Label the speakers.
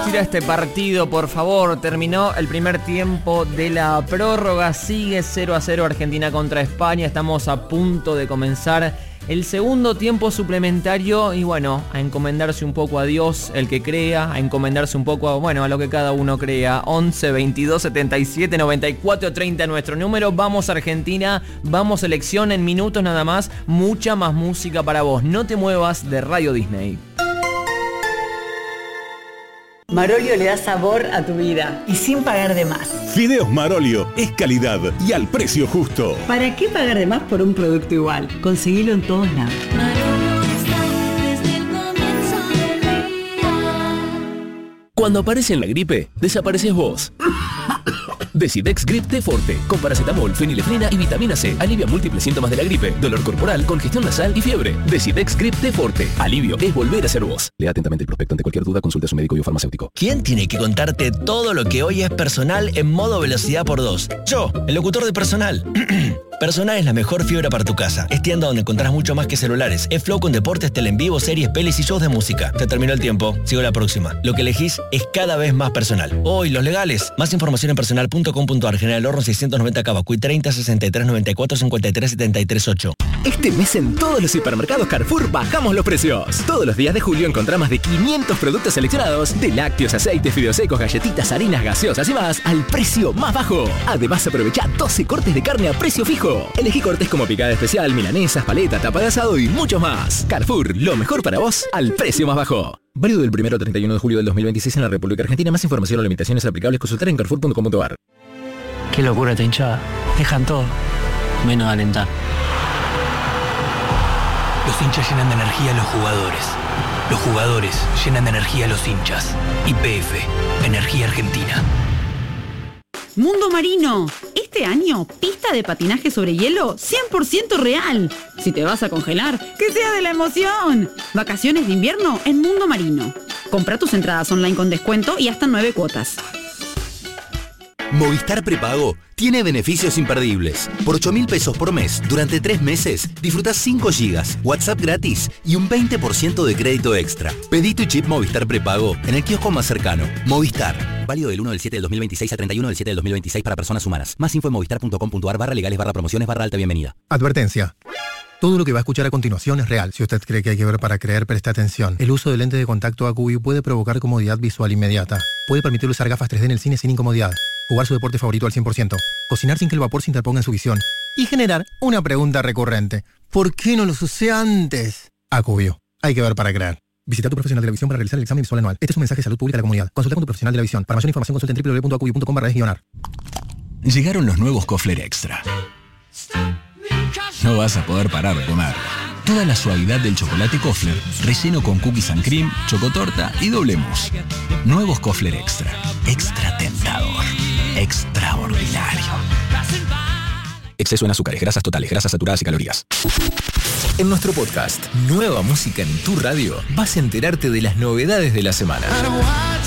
Speaker 1: tira este partido, por favor. Terminó el primer tiempo de la prórroga. Sigue 0-0 Argentina contra España. Estamos a punto de comenzar el segundo tiempo suplementario. Y bueno, a encomendarse un poco a Dios, el que crea. A encomendarse un poco a lo que cada uno crea. 11 22 77 94 30 nuestro número. Vamos Argentina, vamos selección. En minutos nada más, mucha más música para vos. No te muevas de Radio Disney.
Speaker 2: Marolio le da sabor a tu vida y sin pagar de más.
Speaker 3: Fideos Marolio es calidad y al precio justo.
Speaker 2: ¿Para qué pagar de más por un producto igual? Conseguilo en todos lados.
Speaker 4: Cuando aparece en la gripe, desapareces vos. Decidex Grip T Forte, con paracetamol, fenilefrina y vitamina C. Alivia múltiples síntomas de la gripe, dolor corporal, congestión nasal y fiebre. Decidex Grip T Forte. Alivio es volver a ser vos. Lea atentamente el prospecto. Ante cualquier duda, consulte a su médico y o farmacéutico.
Speaker 5: ¿Quién tiene que contarte todo lo que hoy es personal en modo velocidad por 2? Yo, el locutor de Personal. Personal es la mejor fibra para tu casa. Es tienda donde encontrás mucho más que celulares. Es Flow con deportes, tele en vivo, series, pelis y shows de música. Se terminó el tiempo. Sigo la próxima. Lo que elegís es cada vez más personal. Hoy, los legales. Más información en personal.com.ar. General Horno 690 Cavacuy 30 63 94 53 73 8.
Speaker 4: Este mes en todos los hipermercados Carrefour bajamos los precios. Todos los días de julio encontrá más de 500 productos seleccionados, de lácteos, aceites, fideos secos, galletitas, harinas, gaseosas y más, al precio más bajo. Además, aprovecha 12 cortes de carne a precio fijo. Elegí cortes como picada especial, milanesas, paleta, tapa de asado y muchos más. Carrefour, lo mejor para vos al precio más bajo. Válido del 1 al 31 de julio del 2026 en la República Argentina. Más información o limitaciones aplicables consultar en carrefour.com.ar.
Speaker 6: Qué locura esta hinchada. Dejan todo, menos alentar.
Speaker 7: Los hinchas llenan de energía a los jugadores. Los jugadores llenan de energía a los hinchas. YPF, Energía Argentina.
Speaker 8: Mundo Marino. Este año, pista de patinaje sobre hielo 100% real. Si te vas a congelar, que sea de la emoción. Vacaciones de invierno en Mundo Marino. Compra tus entradas online con descuento y hasta 9 cuotas.
Speaker 9: Movistar Prepago tiene beneficios imperdibles. Por 8.000 pesos por mes, durante 3 meses, disfrutás 5 gigas, WhatsApp gratis y un 20% de crédito extra. Pedí tu chip Movistar Prepago en el kiosco más cercano. Movistar. Válido del 1 del 7 del 2026 al 31 del 7 del 2026 para personas humanas. Más info en movistar.com.ar/legales/promociones/alta bienvenida.
Speaker 10: Advertencia. Todo lo que va a escuchar a continuación es real. Si usted cree que hay que ver para creer, preste atención. El uso de lentes de contacto AcuView puede provocar comodidad visual inmediata. Puede permitir usar gafas 3D en el cine sin incomodidad. Jugar su deporte favorito al 100%. Cocinar sin que el vapor se interponga en su visión. Y generar una pregunta recurrente. ¿Por qué no los usé antes? AcuView. Hay que ver para creer. Visita a tu profesional de la visión para realizar el examen visual anual. Este es un mensaje de salud pública a la comunidad. Consulta con tu profesional de la visión. Para mayor información consulta en www.acuview.com/ar.
Speaker 11: Llegaron los nuevos Kofler Extra. No vas a poder parar de comer. Toda la suavidad del chocolate Kofler, relleno con cookies and cream, chocotorta y doble mousse. Nuevos Kofler Extra. Extra tentador. Extraordinario.
Speaker 4: Exceso en azúcares, grasas totales, grasas saturadas y calorías. En nuestro podcast, Nueva Música en tu Radio, vas a enterarte de las novedades de la semana.